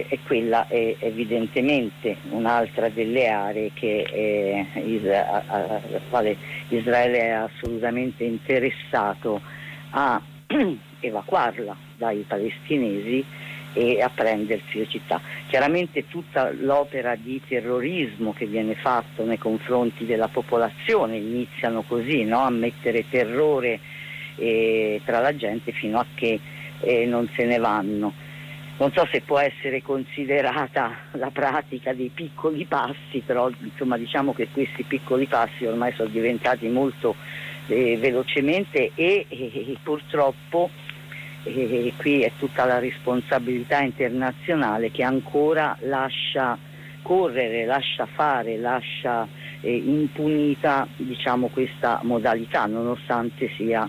e quella è evidentemente un'altra delle aree che alla quale Israele è assolutamente interessato a evacuarla dai palestinesi e a prendersi le città. Chiaramente tutta l'opera di terrorismo che viene fatto nei confronti della popolazione iniziano così, no? A mettere terrore tra la gente fino a che non se ne vanno. Non so se può essere considerata la pratica dei piccoli passi, però insomma diciamo che questi piccoli passi ormai sono diventati molto velocemente e purtroppo qui è tutta la responsabilità internazionale che ancora lascia correre, lascia fare, lascia impunita diciamo questa modalità, nonostante sia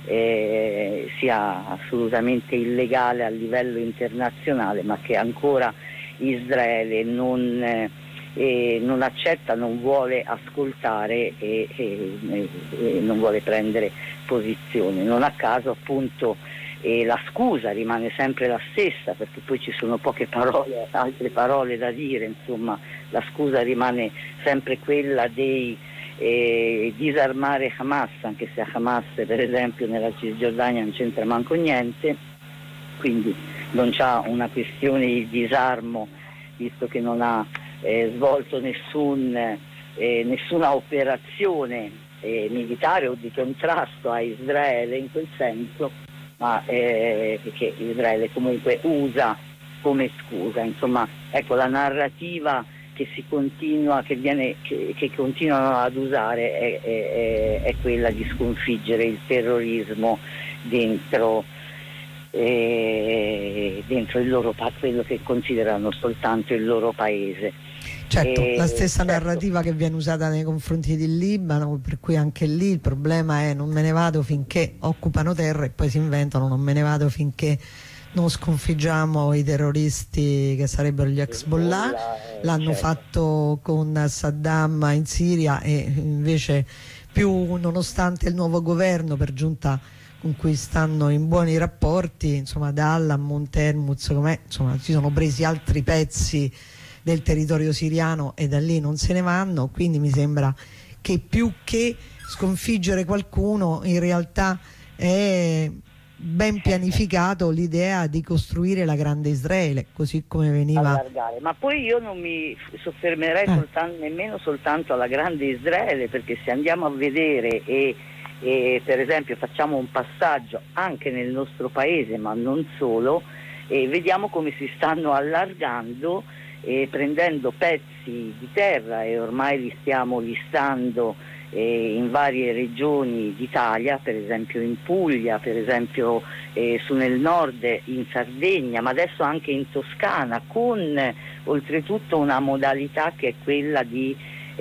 assolutamente illegale a livello internazionale, ma che ancora Israele non accetta, non vuole ascoltare e non vuole prendere posizione. Non a caso appunto la scusa rimane sempre la stessa, perché poi ci sono poche parole, altre parole da dire, insomma la scusa rimane sempre quella dei disarmare Hamas, anche se a Hamas per esempio nella Cisgiordania non c'entra manco niente, quindi non c'ha una questione di disarmo, visto che non ha svolto nessuna operazione militare o di contrasto a Israele in quel senso, ma che Israele comunque usa come scusa. Insomma, ecco, la narrativa che continuano ad usare è quella di sconfiggere il terrorismo dentro il loro quello che considerano soltanto il loro paese. Certo, la stessa narrativa che viene usata nei confronti del Libano, per cui anche lì il problema è non me ne vado finché occupano terra, e poi si inventano non me ne vado finché non sconfiggiamo i terroristi che sarebbero gli Hezbollah. L'hanno fatto con Saddam in Siria, e invece nonostante il nuovo governo, per giunta con cui stanno in buoni rapporti, insomma da Al-Ammon, Termuz, insomma si sono presi altri pezzi del territorio siriano e da lì non se ne vanno. Quindi mi sembra che più che sconfiggere qualcuno in realtà è ben pianificato l'idea di costruire la grande Israele, così come veniva allargare. Ma poi io non mi soffermerei nemmeno soltanto alla grande Israele, perché se andiamo a vedere e per esempio facciamo un passaggio anche nel nostro paese, ma non solo, vediamo come si stanno allargando, prendendo pezzi di terra, e ormai li stiamo listando in varie regioni d'Italia, per esempio in Puglia, per esempio nel nord in Sardegna, ma adesso anche in Toscana, con oltretutto una modalità che è quella di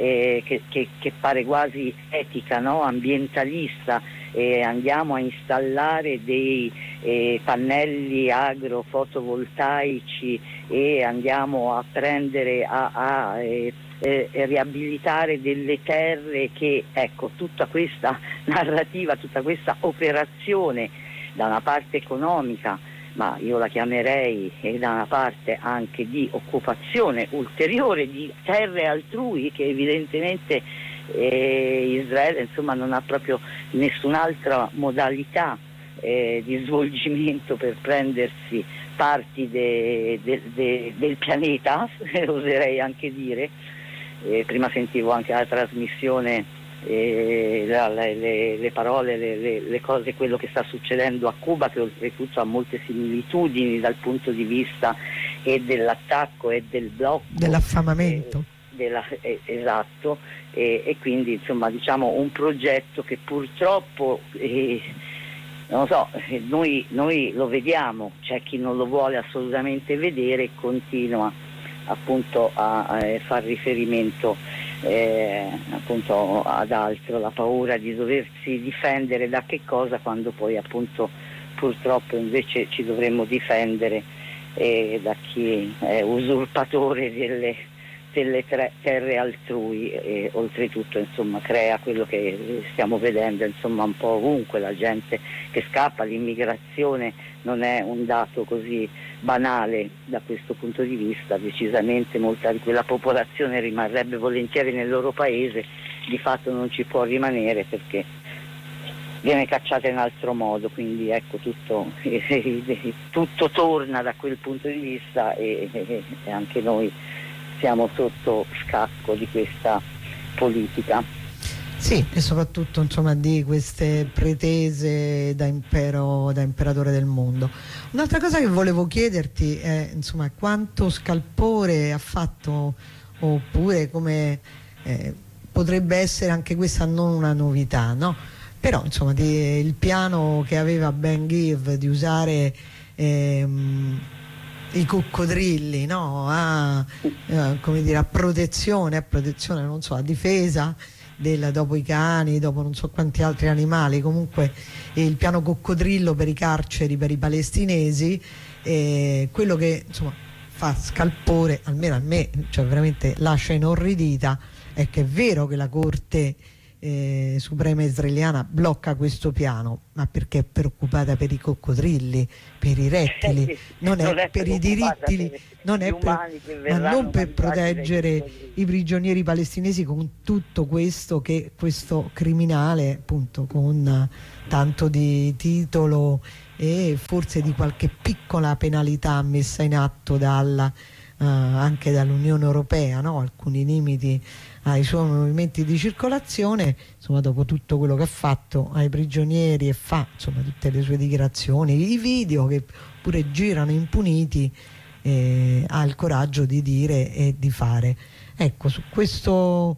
che pare quasi etica, no? Ambientalista. Andiamo a installare dei pannelli agrofotovoltaici e andiamo a prendere a riabilitare delle terre, che ecco, tutta questa narrativa, tutta questa operazione da una parte economica, ma io la chiamerei da una parte anche di occupazione ulteriore di terre altrui, che evidentemente Israele insomma non ha proprio nessun'altra modalità di svolgimento per prendersi parti del pianeta, oserei anche dire. Prima sentivo anche la trasmissione, le parole, le cose, quello che sta succedendo a Cuba, che oltretutto ha molte similitudini dal punto di vista dell'attacco e del blocco, dell'affamamento. Esatto, e quindi insomma diciamo un progetto che purtroppo non lo so, noi lo vediamo, c'è chi non lo vuole assolutamente vedere e continua appunto a far riferimento appunto ad altro, la paura di doversi difendere da che cosa, quando poi appunto purtroppo invece ci dovremmo difendere da chi è usurpatore tutte le terre altrui, e oltretutto insomma crea quello che stiamo vedendo insomma un po' ovunque, la gente che scappa. L'immigrazione non è un dato così banale da questo punto di vista, decisamente molta di quella popolazione rimarrebbe volentieri nel loro paese, di fatto non ci può rimanere perché viene cacciata in altro modo, quindi ecco tutto torna da quel punto di vista e anche noi siamo sotto scacco di questa politica. Sì, e soprattutto insomma di queste pretese da imperatore del mondo. Un'altra cosa che volevo chiederti è insomma quanto scalpore ha fatto, oppure come potrebbe essere anche questa non una novità, no? Però insomma il piano che aveva Ben Gvir di usare i coccodrilli, no? Come dire, a protezione, non so, a difesa dopo i cani, dopo non so quanti altri animali, comunque il piano coccodrillo per i carceri per i palestinesi, quello che insomma fa scalpore, almeno a me, cioè veramente lascia inorridita, è che è vero che la Corte Suprema israeliana blocca questo piano, ma perché è preoccupata per i coccodrilli, per i rettili, non è per i diritti, non è ma non per proteggere i prigionieri palestinesi, con tutto questo che questo criminale appunto con tanto di titolo e forse di qualche piccola penalità messa in atto anche dall'Unione Europea, no? Alcuni limiti ai suoi movimenti di circolazione, insomma dopo tutto quello che ha fatto ai prigionieri e fa insomma tutte le sue dichiarazioni, i video che pure girano impuniti, ha il coraggio di dire e di fare. Ecco, su questo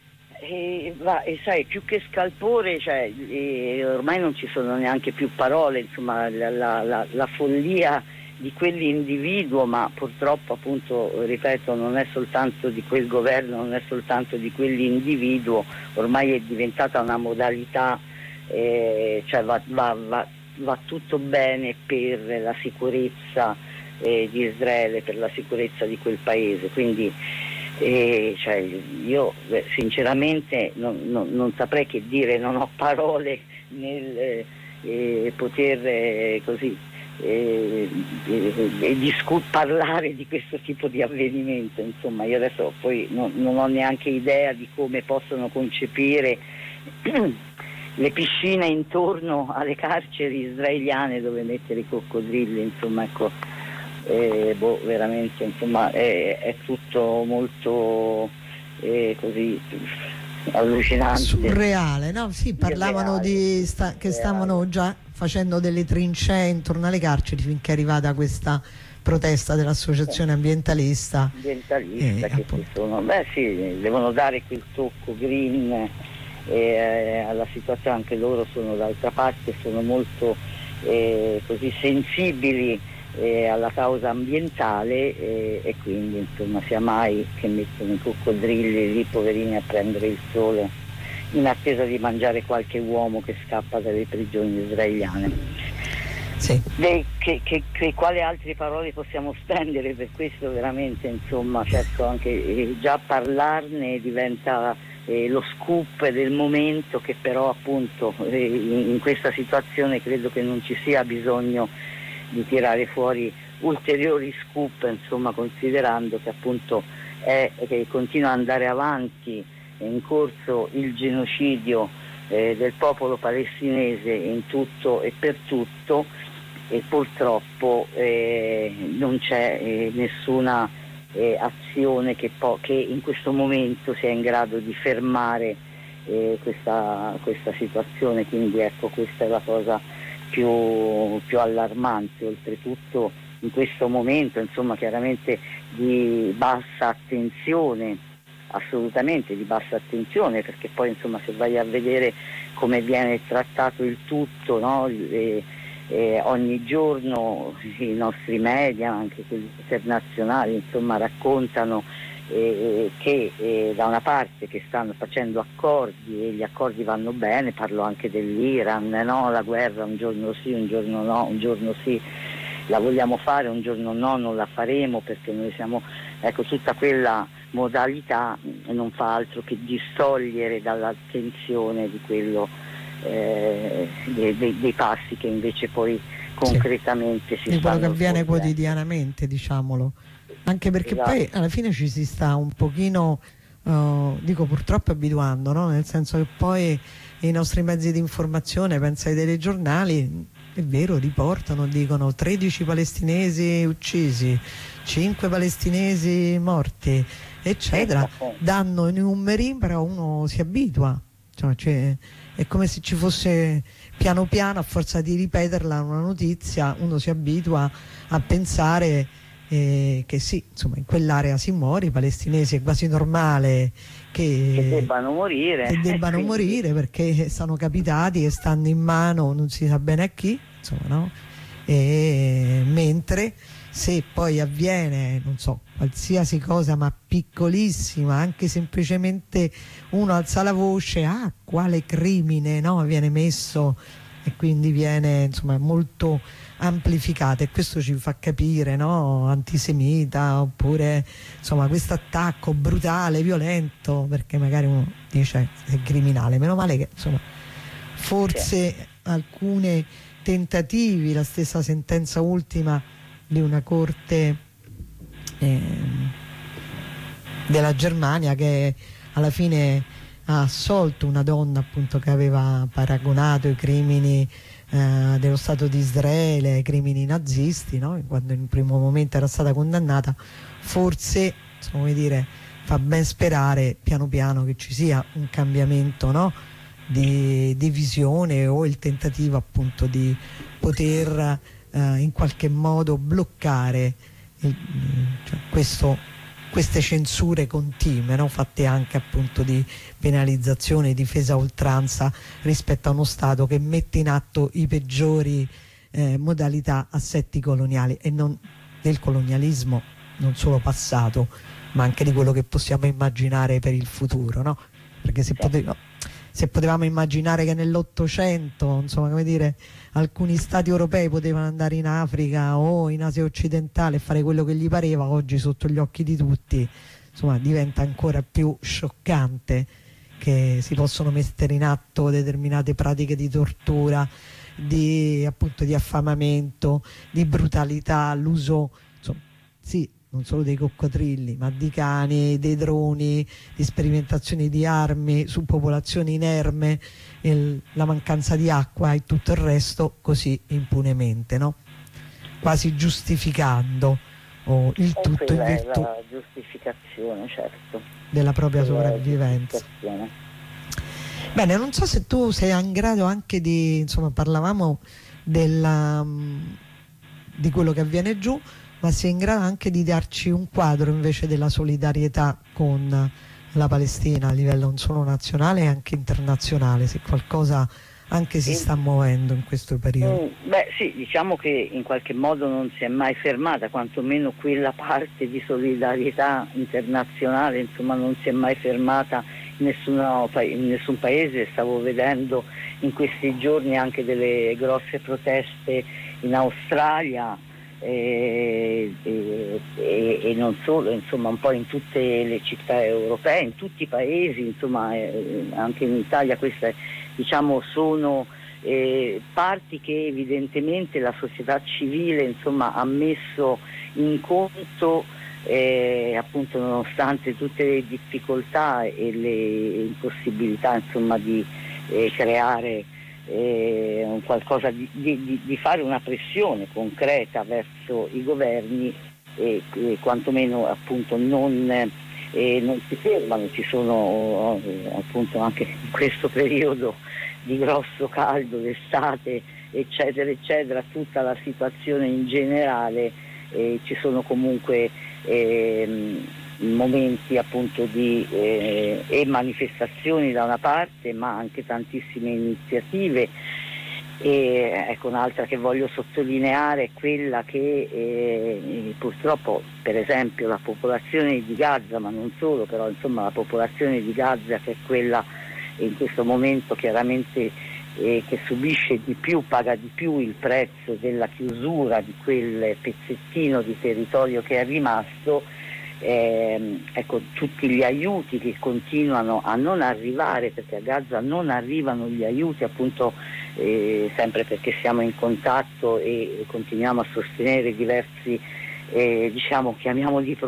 sai, più che scalpore, cioè, ormai non ci sono neanche più parole, insomma la follia di quell'individuo, ma purtroppo appunto, ripeto, non è soltanto di quel governo, non è soltanto di quell'individuo, ormai è diventata una modalità, cioè va tutto bene per la sicurezza di Israele, per la sicurezza di quel paese, quindi cioè, io sinceramente non saprei che dire, non ho parole nel poter così parlare di questo tipo di avvenimento. Insomma, io adesso poi non ho neanche idea di come possono concepire le piscine intorno alle carceri israeliane dove mettere i coccodrilli, insomma, ecco, veramente, insomma, è tutto molto così allucinante, surreale, no? Sì, parlavano che stavano già facendo delle trincee intorno alle carceri finché è arrivata questa protesta dell'associazione ambientalista che ci sono. Beh sì, devono dare quel tocco green alla situazione, anche loro sono d'altra parte, sono molto così sensibili alla causa ambientale, e quindi insomma sia mai che mettono i coccodrilli lì poverini a prendere il sole in attesa di mangiare qualche uomo che scappa dalle prigioni israeliane. Sì. Quali altre parole possiamo spendere per questo? Veramente, insomma, certo, anche già parlarne diventa lo scoop del momento, che però appunto in questa situazione credo che non ci sia bisogno di tirare fuori ulteriori scoop, insomma, considerando che appunto che continua ad andare avanti, è in corso il genocidio del popolo palestinese in tutto e per tutto, e purtroppo non c'è nessuna azione che in questo momento sia in grado di fermare questa situazione. Quindi ecco, questa è la cosa più allarmante, oltretutto in questo momento, insomma, chiaramente di bassa attenzione, assolutamente di bassa attenzione, perché poi insomma se vai a vedere come viene trattato il tutto, no? Ogni giorno i nostri media, anche quelli internazionali, insomma, raccontano che da una parte che stanno facendo accordi, e gli accordi vanno bene, parlo anche dell'Iran, no? La guerra un giorno sì, un giorno no, un giorno sì la vogliamo fare, un giorno no, non la faremo perché noi siamo, ecco, tutta quella modalità non fa altro che distogliere dall'attenzione di quello dei passi che invece poi concretamente si di quello stanno che avviene svolgendo quotidianamente, diciamolo, anche perché esatto. Poi alla fine ci si sta un pochino dico purtroppo abituando, no? Nel senso che poi i nostri mezzi di informazione, pensa ai telegiornali, è vero, riportano, dicono 13 palestinesi uccisi, 5 palestinesi morti, eccetera, danno i numeri, però uno si abitua, cioè, è come se ci fosse piano piano, a forza di ripeterla una notizia, uno si abitua a pensare che sì, insomma, in quell'area si muore, i palestinesi è quasi normale che debbano morire, perché sono capitati e stanno in mano non si sa bene a chi, insomma, no? Mentre se poi avviene, non so, qualsiasi cosa ma piccolissima, anche semplicemente uno alza la voce, quale crimine, no? Viene messo e quindi viene, insomma, molto amplificata, e questo ci fa capire, no? Antisemita, oppure insomma questo attacco brutale, violento, perché magari uno dice è criminale. Meno male che insomma forse alcuni tentativi, la stessa sentenza ultima di una corte della Germania che alla fine ha assolto una donna appunto che aveva paragonato i crimini dello Stato di Israele ai crimini nazisti, no? Quando in un primo momento era stata condannata, forse, come dire, fa ben sperare piano piano che ci sia un cambiamento, no? di visione, o il tentativo appunto di poter in qualche modo bloccare queste censure continue, no? Fatte anche appunto di penalizzazione e difesa a oltranza rispetto a uno Stato che mette in atto i peggiori modalità assetti coloniali, e non del colonialismo non solo passato ma anche di quello che possiamo immaginare per il futuro, no? Perché se potevamo immaginare che nell'Ottocento, insomma, come dire, alcuni stati europei potevano andare in Africa o in Asia occidentale e fare quello che gli pareva, oggi sotto gli occhi di tutti, insomma, diventa ancora più scioccante che si possono mettere in atto determinate pratiche di tortura, appunto di affamamento, di brutalità, l'uso, insomma, sì, non solo dei coccodrilli, ma di cani, dei droni, di sperimentazioni di armi su popolazioni inerme, la mancanza di acqua e tutto il resto così impunemente, no? Quasi giustificando il tutto in virtù la giustificazione, certo, della propria sopravvivenza. Bene, non so se tu sei in grado anche di, insomma, parlavamo di quello che avviene giù, ma sei in grado anche di darci un quadro invece della solidarietà con la Palestina a livello non solo nazionale e anche internazionale, se qualcosa anche si sta muovendo in questo periodo. Beh sì, diciamo che in qualche modo non si è mai fermata, quantomeno quella parte di solidarietà internazionale, insomma, non si è mai fermata in nessun paese. Stavo vedendo in questi giorni anche delle grosse proteste in Australia, e non solo, insomma, un po' in tutte le città europee, in tutti i paesi, insomma, anche in Italia. Queste, diciamo, sono parti che evidentemente la società civile, insomma, ha messo in conto, appunto, nonostante tutte le difficoltà e le impossibilità, insomma, di creare qualcosa di fare una pressione concreta verso i governi, e quantomeno appunto non si fermano. Ci sono appunto anche in questo periodo di grosso caldo d'estate, eccetera eccetera, tutta la situazione in generale, ci sono comunque momenti appunto e manifestazioni da una parte, ma anche tantissime iniziative. E ecco, un'altra che voglio sottolineare è quella che purtroppo, per esempio, la popolazione di Gaza, ma non solo, però insomma la popolazione di Gaza, che è quella in questo momento chiaramente che subisce di più, paga di più il prezzo della chiusura di quel pezzettino di territorio che è rimasto, ecco, tutti gli aiuti che continuano a non arrivare, perché a Gaza non arrivano gli aiuti, appunto sempre perché siamo in contatto e continuiamo a sostenere diversi, diciamo, chiamiamoli